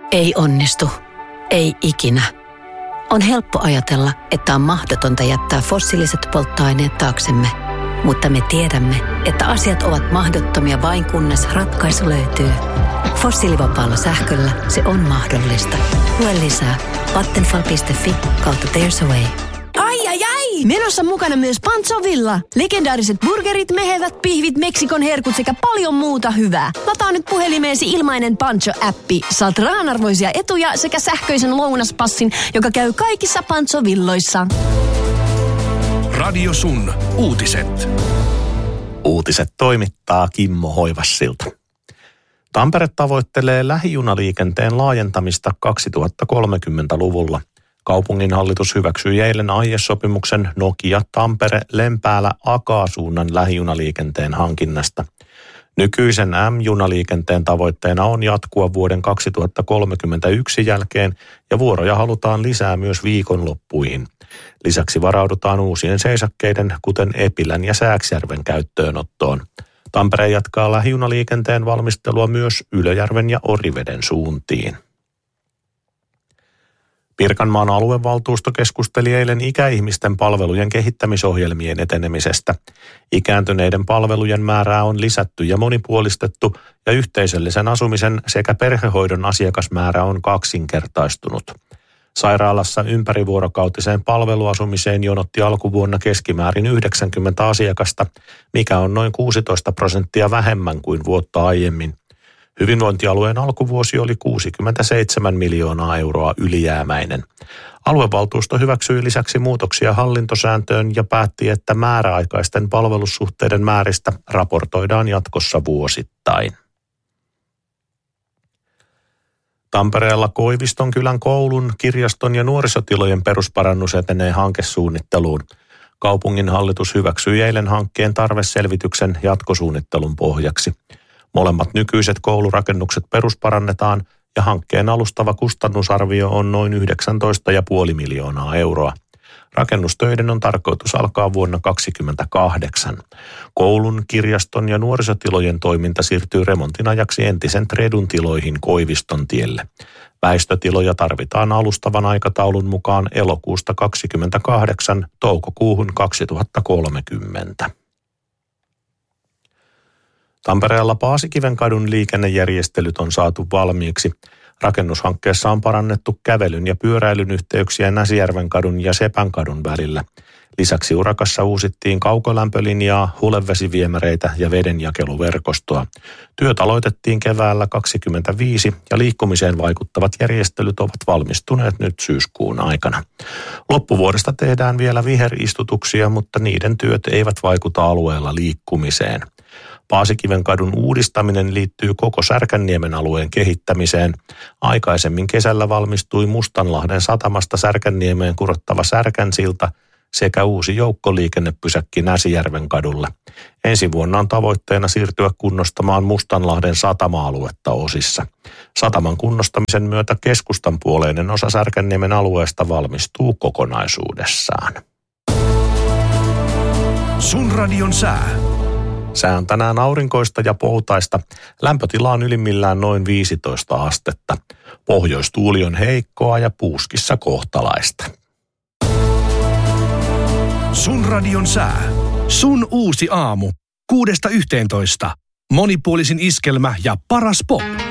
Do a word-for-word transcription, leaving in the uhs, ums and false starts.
Ei onnistu. Ei ikinä. On helppo ajatella, että on mahdotonta jättää fossiiliset polttoaineet taaksemme. Mutta me tiedämme, että asiat ovat mahdottomia vain kunnes ratkaisu löytyy. Fossiilivapaalla sähköllä se on mahdollista. Lue lisää vattenfall piste fi kautta there's a way. Ai ai ai! Menossa mukana myös Pancho Villa. Legendaariset burgerit, mehevät pihvit, Meksikon herkut sekä paljon muuta hyvää. Lataa nyt puhelimeesi ilmainen Pancho-appi. Saat rahanarvoisia etuja sekä sähköisen lounaspassin, joka käy kaikissa Pancho Villoissa. Radio Sun uutiset. Uutiset toimittaa Kimmo Hoivassilta. Tampere tavoittelee lähijunaliikenteen laajentamista kaksituhattakolmekymmentäluvulla. Kaupunginhallitus hyväksyi eilen aiesopimuksen Nokia-Tampere-Lempäälä-Akaa-suunnan lähijunaliikenteen hankinnasta. Nykyisen M-junaliikenteen tavoitteena on jatkua vuoden kaksituhattakolmekymmentäyksi jälkeen ja vuoroja halutaan lisää myös viikonloppuihin. Lisäksi varaudutaan uusien seisakkeiden, kuten Epilän ja Sääksjärven käyttöönottoon. Tampere jatkaa lähijunaliikenteen valmistelua myös Ylöjärven ja Oriveden suuntiin. Pirkanmaan aluevaltuusto keskusteli eilen ikäihmisten palvelujen kehittämisohjelmien etenemisestä. Ikääntyneiden palvelujen määrää on lisätty ja monipuolistettu ja yhteisöllisen asumisen sekä perhehoidon asiakasmäärä on kaksinkertaistunut. Sairaalassa ympärivuorokautiseen palveluasumiseen jonotti alkuvuonna keskimäärin yhdeksänkymmentä asiakasta, mikä on noin kuusitoista prosenttia vähemmän kuin vuotta aiemmin. Hyvinvointialueen alkuvuosi oli kuusikymmentäseitsemän miljoonaa euroa ylijäämäinen. Aluevaltuusto hyväksyi lisäksi muutoksia hallintosääntöön ja päätti, että määräaikaisten palvelussuhteiden määristä raportoidaan jatkossa vuosittain. Tampereella Koiviston kylän koulun, kirjaston ja nuorisotilojen perusparannus etenee hankesuunnitteluun. Kaupunginhallitus hyväksyi eilen hankkeen tarveselvityksen jatkosuunnittelun pohjaksi. Molemmat nykyiset koulurakennukset perusparannetaan ja hankkeen alustava kustannusarvio on noin yhdeksäntoista pilkku viisi miljoonaa euroa. Rakennustöiden on tarkoitus alkaa vuonna kaksikymmentäkahdeksan. Koulun, kirjaston ja nuorisotilojen toiminta siirtyy remontin ajaksi entisen Tredun tiloihin Koiviston tielle. Väistötiloja tarvitaan alustavan aikataulun mukaan elokuusta kaksikymmentäkahdeksan toukokuuhun kaksituhattakolmekymmentä. Tampereella Paasikivenkadun liikennejärjestelyt on saatu valmiiksi. Rakennushankkeessa on parannettu kävelyn ja pyöräilyn yhteyksiä Näsijärvenkadun ja Sepänkadun välillä. Lisäksi urakassa uusittiin kaukolämpölinjaa, hulevesiviemäreitä ja vedenjakeluverkostoa. Työt aloitettiin keväällä kaksikymmentäviisi ja liikkumiseen vaikuttavat järjestelyt ovat valmistuneet nyt syyskuun aikana. Loppuvuodesta tehdään vielä viheristutuksia, mutta niiden työt eivät vaikuta alueella liikkumiseen. Paasikivenkadun uudistaminen liittyy koko Särkänniemen alueen kehittämiseen. Aikaisemmin kesällä valmistui Mustanlahden satamasta Särkänniemeen kurottava Särkänsilta sekä uusi joukkoliikennepysäkki Näsijärven kadulle. Ensi vuonna on tavoitteena siirtyä kunnostamaan Mustanlahden satama-aluetta osissa. Sataman kunnostamisen myötä keskustan puoleinen osa Särkänniemen alueesta valmistuu kokonaisuudessaan. Sun radion sää. Sää on tänään aurinkoista ja poutaista. Lämpötila on ylimmillään noin viisitoista astetta. Pohjoistuuli on heikkoa ja puuskissa kohtalaista. Sun radion sää. Sun uusi aamu. Kuudesta yhteentoista. Monipuolisin iskelmä ja paras pop.